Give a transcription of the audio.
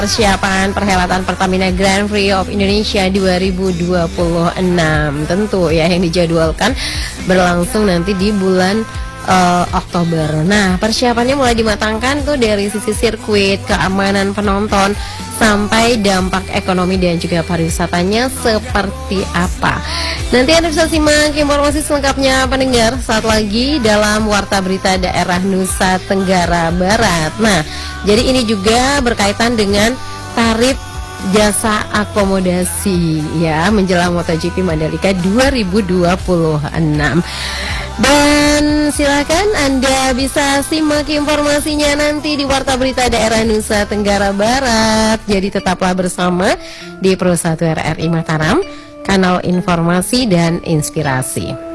persiapan perhelatan Pertamina Grand Prix of Indonesia 2026 tentu ya yang dijadwalkan berlangsung nanti di bulan Oktober. Nah, persiapannya mulai dimatangkan tuh dari sisi sirkuit, keamanan penonton, sampai dampak ekonomi dan juga pariwisatanya seperti apa. Nanti Anda bisa simak informasi selengkapnya pendengar saat lagi dalam Warta Berita Daerah Nusa Tenggara Barat. Nah, jadi ini juga berkaitan dengan tarif jasa akomodasi ya menjelang MotoGP Mandalika 2026. Dan silakan Anda bisa simak informasinya nanti di Warta Berita Daerah Nusa Tenggara Barat. Jadi tetaplah bersama di Pro 1 RRI Mataram, kanal informasi dan inspirasi.